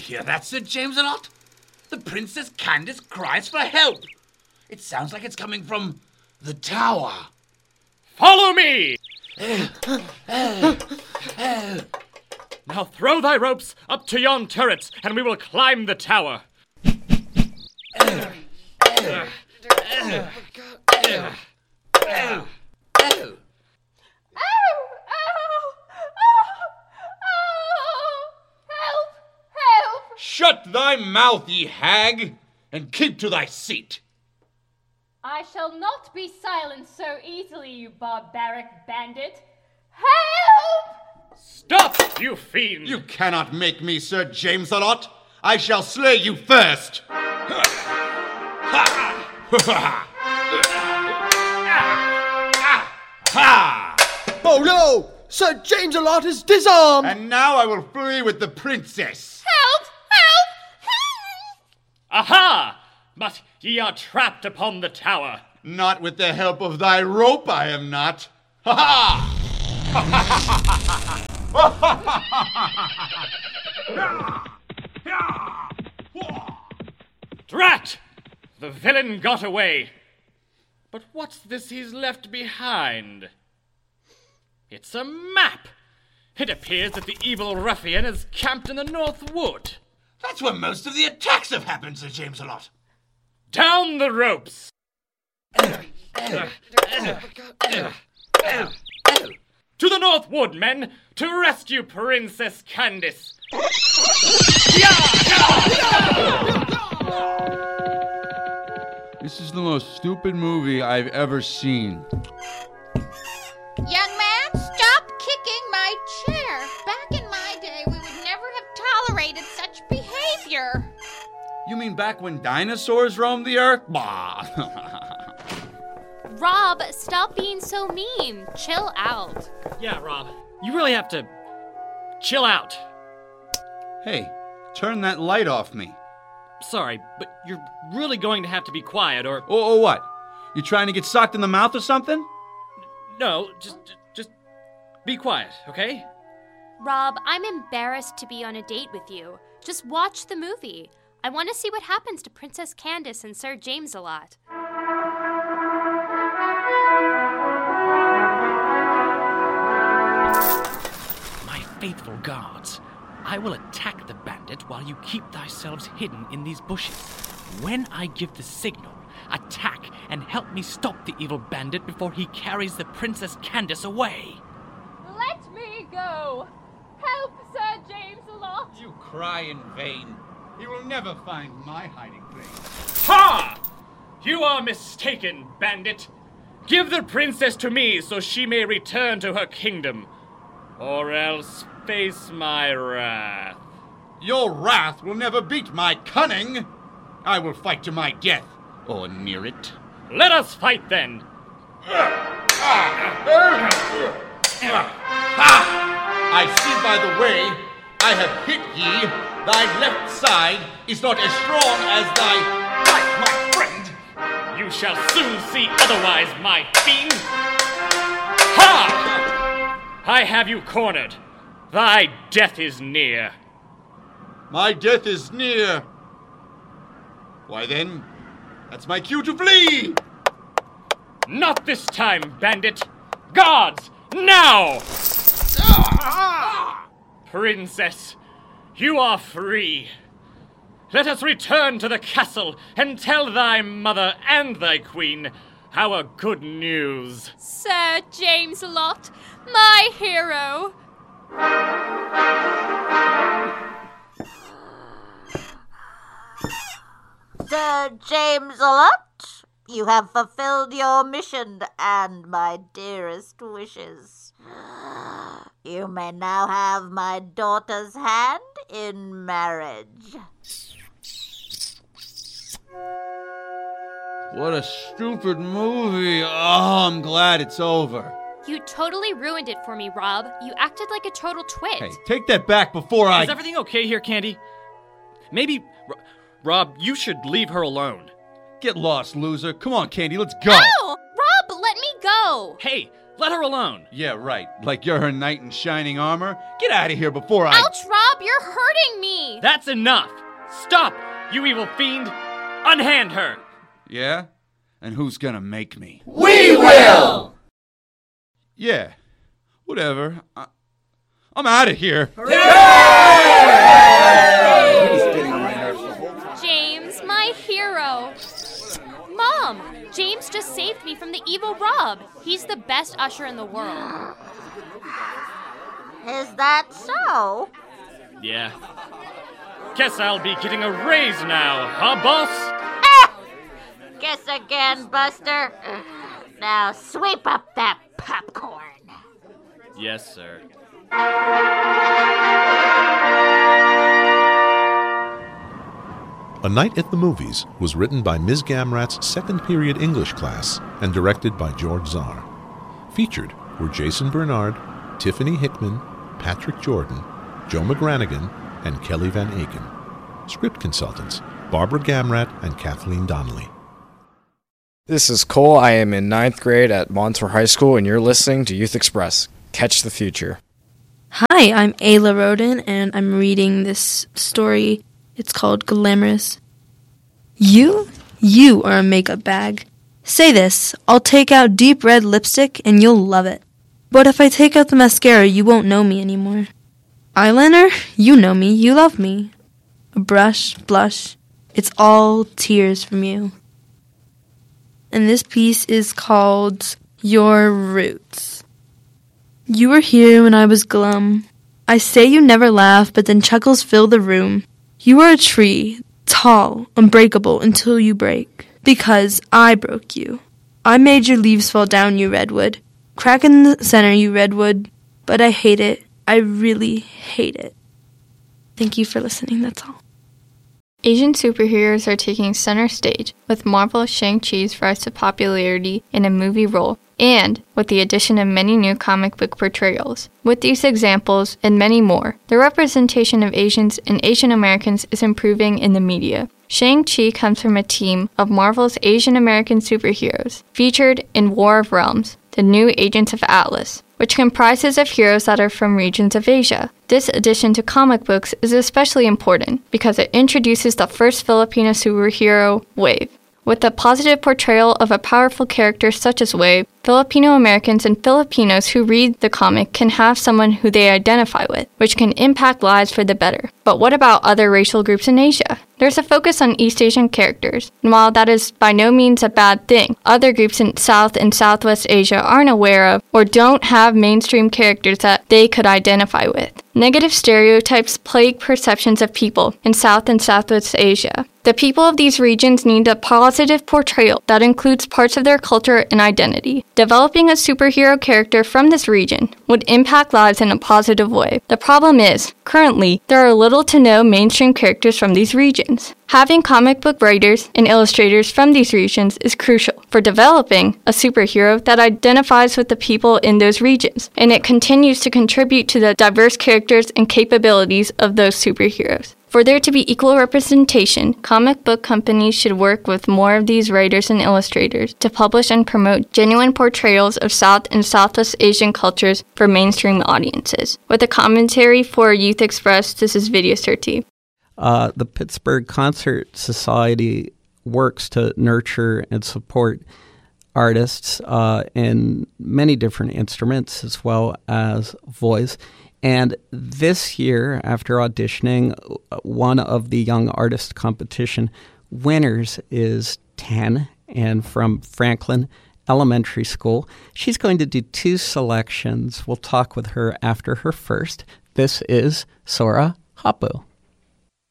hear that, Sir James-a-Lot? The Princess Candace cries for help. It sounds like it's coming from the tower. Follow me! Now throw thy ropes up to yon turrets, and we will climb the tower. Shut thy mouth, ye hag, and keep to thy seat. I shall not be silenced so easily, you barbaric bandit. Help! Stop, you fiend! You cannot make me, Sir James-a-Lot. I shall slay you first. Oh no! Sir James-a-Lot is disarmed! And now I will flee with the princess. Help! Aha! But ye are trapped upon the tower. Not with the help of thy rope, I am not. Ha ha! Drat! The villain got away. But what's this he's left behind? It's a map. It appears that the evil ruffian is camped in the North Wood. That's where most of the attacks have happened, Sir James-a-Lot. Down the ropes! To the North Wood, men, to rescue Princess Candace. This is the most stupid movie I've ever seen. Young man, stop kicking my chair. Back in my day, we would never have tolerated such behavior. You mean back when dinosaurs roamed the earth? Bah! Rob, stop being so mean. Chill out. Yeah, Rob, you really have to chill out. Hey, turn that light off me. Sorry, but you're really going to have to be quiet or... Or what? You trying to get socked in the mouth or something? No, just be quiet, okay? Rob, I'm embarrassed to be on a date with you. Just watch the movie. I want to see what happens to Princess Candace and Sir James-a-Lot. My faithful guards, I will attack the bandit while you keep thyselves hidden in these bushes. When I give the signal, attack and help me stop the evil bandit before he carries the Princess Candace away. Let me go! Help, Sir James-a-Lot! You cry in vain. He will never find my hiding place. Ha! You are mistaken, bandit. Give the princess to me so she may return to her kingdom, or else face my wrath. Your wrath will never beat my cunning. I will fight to my death, or near it. Let us fight then. I see by the way I have hit ye, thy left side is not as strong as thy right, my friend. You shall soon see otherwise, my fiend. Ha! I have you cornered. Thy death is near. My death is near. Why then, that's my cue to flee. Not this time, bandit. Guards, now! Princess, you are free. Let us return to the castle and tell thy mother and thy queen our good news. Sir James-a-Lot, my hero! Sir James-a-Lot, you have fulfilled your mission and my dearest wishes. You may now have my daughter's hand in marriage. What a stupid movie. Oh, I'm glad it's over. You totally ruined it for me, Rob. You acted like a total twit. Hey, take that back before I... Is everything okay here, Candy? Maybe, Rob, you should leave her alone. Get lost, loser. Come on, Candy, let's go. No! Rob, let me go! Hey, let her alone. Yeah, right. Like you're her knight in shining armor. Get out of here before I... Ouch, Rob, you're You're hurting me! That's enough! Stop, you evil fiend! Unhand her! Yeah? And who's gonna make me? We will! Yeah, whatever. I'm out of here. James, my hero. Mom, James just saved me from the evil Rob. He's the best usher in the world. Is that so? Yeah. Guess I'll be getting a raise now, huh, boss? Guess again, Buster. Now sweep up that popcorn. Yes, sir. A Night at the Movies was written by Ms. Gamrat's second period English class and directed by George Czar. Featured were Jason Bernard, Tiffany Hickman, Patrick Jordan, Joe McGranigan, and Kelly Van Aken. Script consultants, Barbara Gamrat and Kathleen Donnelly. This is Cole. I am in 9th grade at Montour High School, and you're listening to Youth Express. Catch the future. Hi, I'm Ayla Roden, and I'm reading this story. It's called Glamorous. You are a makeup bag. Say this, I'll take out deep red lipstick and you'll love it. But if I take out the mascara, you won't know me anymore. Eyeliner, you know me, you love me. A brush, blush, it's all tears from you. And this piece is called Your Roots. You were here when I was glum. I say you never laugh, but then chuckles fill the room. You are a tree, tall, unbreakable until you break. Because I broke you. I made your leaves fall down, you redwood. Crack in the center, you redwood. But I hate it. I really hate it. Thank you for listening, that's all. Asian superheroes are taking center stage, with Marvel's Shang-Chi's rise to popularity in a movie role, and with the addition of many new comic book portrayals. With these examples, and many more, the representation of Asians and Asian Americans is improving in the media. Shang-Chi comes from a team of Marvel's Asian American superheroes, featured in War of Realms, the new Agents of Atlas, which comprises of heroes that are from regions of Asia. This addition to comic books is especially important because it introduces the first Filipino superhero, Wave. With the positive portrayal of a powerful character such as Wave, Filipino Americans and Filipinos who read the comic can have someone who they identify with, which can impact lives for the better. But what about other racial groups in Asia? There's a focus on East Asian characters, and while that is by no means a bad thing, other groups in South and Southwest Asia aren't aware of or don't have mainstream characters that they could identify with. Negative stereotypes plague perceptions of people in South and Southwest Asia. The people of these regions need a positive portrayal that includes parts of their culture and identity. Developing a superhero character from this region would impact lives in a positive way. The problem is, currently, there are little to no mainstream characters from these regions. Having comic book writers and illustrators from these regions is crucial for developing a superhero that identifies with the people in those regions, and it continues to contribute to the diverse characters and capabilities of those superheroes. For there to be equal representation, comic book companies should work with more of these writers and illustrators to publish and promote genuine portrayals of South and Southwest Asian cultures for mainstream audiences. With a commentary for Youth Express, this is Video Certi. The Pittsburgh Concert Society works to nurture and support artists in many different instruments as well as voice. And this year, after auditioning, one of the Young Artist Competition winners is 10, and from Franklin Elementary School. She's going to do 2 selections. We'll talk with her after her first. This is Sora Hapu.